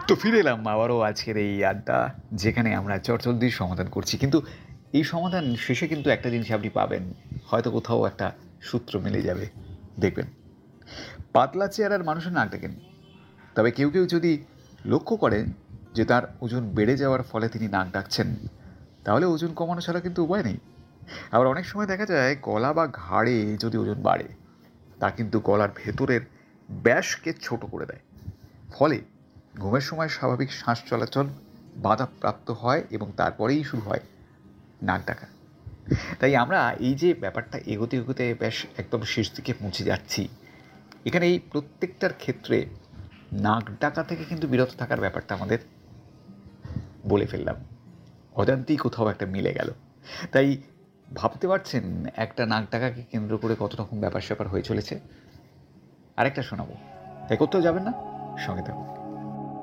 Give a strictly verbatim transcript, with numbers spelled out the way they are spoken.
তো ফিরে এলাম আবারও আজকের এই আড্ডা, যেখানে আমরা চটজলদির সমাধান করছি। কিন্তু এই সমাধান শেষে কিন্তু একটা জিনিস আপনি পাবেন, হয়তো কোথাও একটা সূত্র মিলে যাবে। দেখবেন, পাতলা চেহারার মানুষের নাক ডাকেন, তবে কেউ কেউ যদি লক্ষ্য করেন যে তার ওজন বেড়ে যাওয়ার ফলে তিনি নাক ডাকছেন, তাহলে ওজন কমানো ছাড়া কিন্তু উপায় নেই। আবার অনেক সময় দেখা যায় গলা বা ঘাড়ে যদি ওজন বাড়ে, তা কিন্তু গলার ভেতরের ব্যাসকে ছোট করে দেয়, ফলে ঘুমের সময় স্বাভাবিক শ্বাস চলাচল বাধাপ্রাপ্ত হয় এবং তারপরেই শুরু হয় নাক ডাকা। তাই আমরা এই যে ব্যাপারটা এগোতে এগোতে বেশ একদম শেষ দিকে পৌঁছে যাচ্ছি, এখানে এই প্রত্যেকটার ক্ষেত্রে নাক ডাকা থেকে কিন্তু বিরত থাকার ব্যাপারটা আমাদের বলে ফেললাম, অজান্তেই কোথাও একটা মিলে গেল। তাই ভাবতে পারছেন একটা নাক ডাকাকে কেন্দ্র করে কত রকম ব্যাপার স্যাপার হয়ে চলেছে। আরেকটা শোনাবো, তাই কোথাও যাবেন না, সঙ্গে থাকুন।